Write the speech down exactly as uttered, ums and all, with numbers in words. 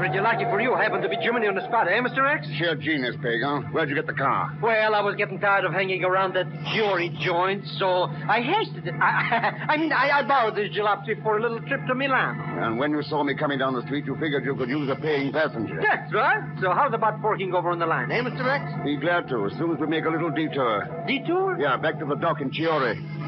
pretty lucky for you. Happened to be Jiminy on the spot, eh, Mister X? Sheer genius, Peg, huh? Where'd you get the car? Well, I was getting tired of hanging around that jewelry joint, so I hasted it. I, I mean, I, I borrowed this jalopy for a little trip to Milan. And when you saw me coming down the street, you figured you could use a paying passenger. That's right. So how's about forking over on the line, eh, Mister X? Be glad to, as soon as we make a little detour. Detour? Yeah, back to the dock in Chiore.